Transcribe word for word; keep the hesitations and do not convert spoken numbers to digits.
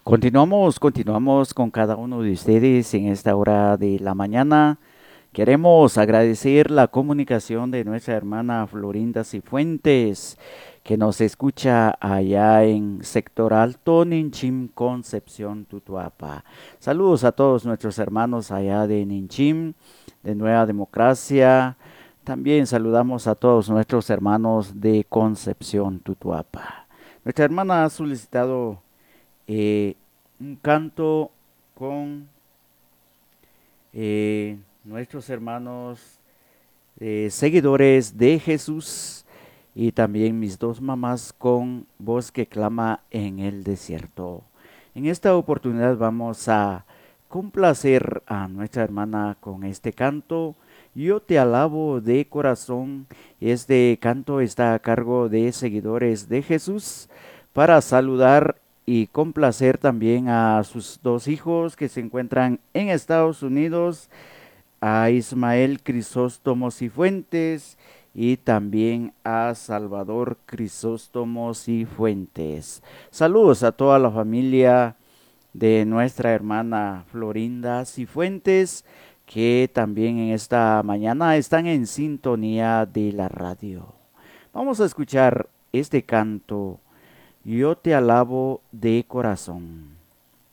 Continuamos, continuamos con cada uno de ustedes en esta hora de la mañana. Queremos agradecer la comunicación de nuestra hermana Florinda Cifuentes, que nos escucha allá en Sector Alto, Ninchim, Concepción, Tutuapa. Saludos a todos nuestros hermanos allá de Ninchim, de Nueva Democracia. También saludamos a todos nuestros hermanos de Concepción, Tutuapa. Nuestra hermana ha solicitado eh, un canto con eh, nuestros hermanos eh, seguidores de Jesús y también mis dos mamás con voz que clama en el desierto. En esta oportunidad vamos a complacer a nuestra hermana con este canto. Yo te alabo de corazón. Este canto está a cargo de seguidores de Jesús para saludar y complacer también a sus dos hijos que se encuentran en Estados Unidos, a Ismael Crisóstomo Cifuentes y también a Salvador Crisóstomo Cifuentes. Saludos a toda la familia de nuestra hermana Florinda Cifuentes, que también en esta mañana están en sintonía de la radio. Vamos a escuchar este canto. Yo te alabo de corazón.